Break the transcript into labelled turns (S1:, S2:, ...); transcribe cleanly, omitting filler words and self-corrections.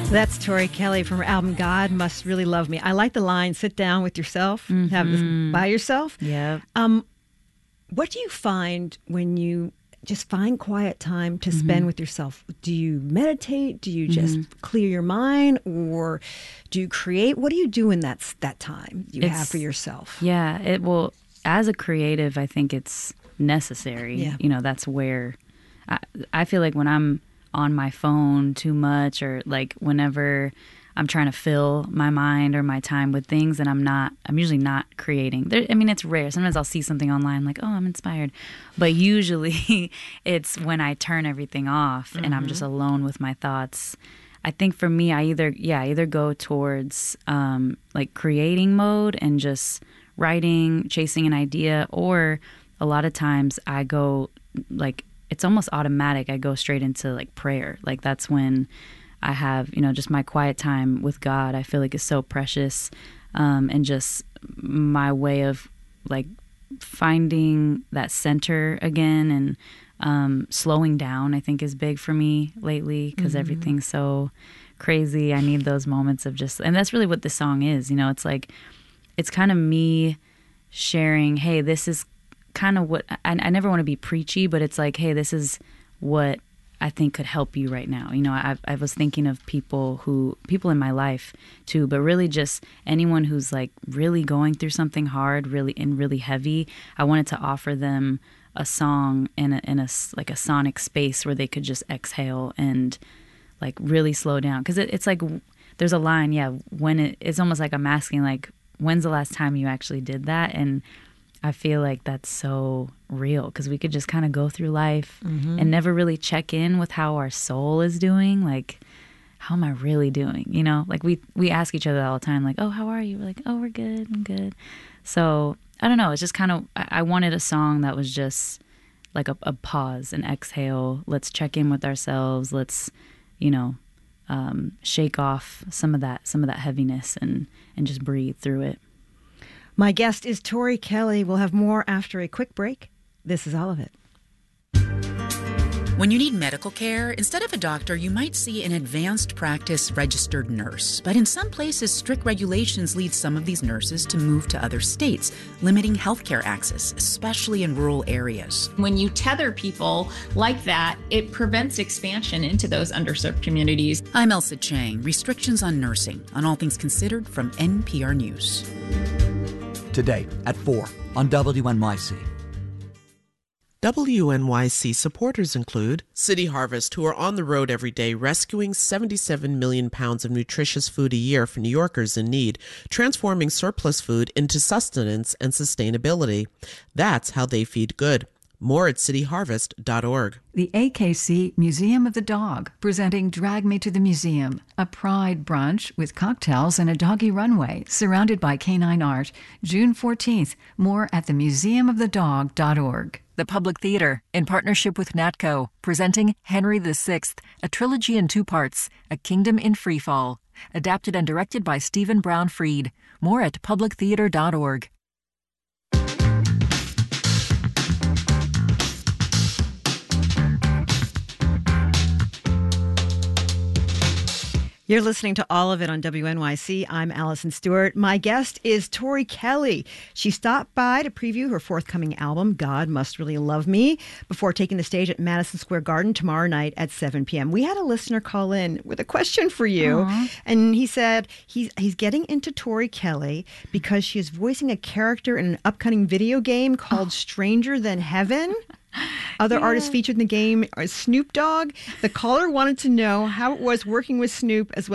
S1: That's Tori Kelly from her album God Must Really Love Me. I like the line, sit down with yourself, have this by yourself.
S2: Yeah.
S1: What do you find when you just find quiet time to spend with yourself? Do you meditate? Do you just clear your mind? Or do you create? What do you do in that time you have for yourself?
S2: Yeah, as a creative, I think it's necessary.
S1: Yeah.
S2: You know, that's where I feel like when I'm on my phone too much, or like whenever I'm trying to fill my mind or my time with things and I'm usually not creating. It's rare. Sometimes I'll see something online like, oh, I'm inspired. But usually it's when I turn everything off and I'm just alone with my thoughts. I think for me, I either go towards like creating mode and just writing, chasing an idea, or a lot of times I go like, it's almost automatic. I go straight into like prayer. Like that's when I have, just my quiet time with God. I feel like it's so precious, and just my way of like finding that center again, and slowing down, I think is big for me lately because everything's so crazy. I need those moments of just, and that's really what this song is. It's like, it's kind of me sharing, hey, this is kind of what I never want to be preachy, but it's like, hey, this is what I think could help you right now. I was thinking of people in my life too, but really just anyone who's like really going through something hard, really heavy. I wanted to offer them a song in a like a sonic space where they could just exhale and like really slow down. Because it's like there's a line, when it's almost like I'm asking, like, when's the last time you actually did that? And I feel like that's so real because we could just kind of go through life and never really check in with how our soul is doing. Like, how am I really doing? Like we ask each other all the time, like, oh, how are you? We're like, oh, we're good. I'm good. So I don't know. It's just kind of, I wanted a song that was just like a pause, an exhale. Let's check in with ourselves. Let's, shake off some of that heaviness and just breathe through it.
S1: My guest is Tori Kelly. We'll have more after a quick break. This is all of it.
S3: When you need medical care, instead of a doctor, you might see an advanced practice registered nurse. But in some places, strict regulations lead some of these nurses to move to other states, limiting healthcare access, especially in rural areas.
S4: When you tether people like that, it prevents expansion into those underserved communities.
S3: I'm Elsa Chang, Restrictions on Nursing, on All Things Considered from NPR News.
S5: Today at 4 on WNYC.
S6: WNYC supporters include City Harvest, who are on the road every day rescuing 77 million pounds of nutritious food a year for New Yorkers in need, transforming surplus food into sustenance and sustainability. That's how they feed good. More at cityharvest.org.
S7: The AKC Museum of the Dog, presenting Drag Me to the Museum, a pride brunch with cocktails and a doggy runway surrounded by canine art, June 14th. More at themuseumofthedog.org. The Public Theater, in partnership with NATCO, presenting Henry VI, a trilogy in 2 parts, A Kingdom in Freefall, adapted and directed by Stephen Brown Fried. More at publictheater.org.
S1: You're listening to All of It on WNYC. I'm Allison Stewart. My guest is Tori Kelly. She stopped by to preview her forthcoming album, God Must Really Love Me, before taking the stage at Madison Square Garden tomorrow night at 7 p.m. We had a listener call in with a question for you, and he said he's getting into Tori Kelly because she is voicing a character in an upcoming video game called Stranger Than Heaven. Other artists featured in the game are Snoop Dogg. The caller wanted to know how it was working with Snoop as well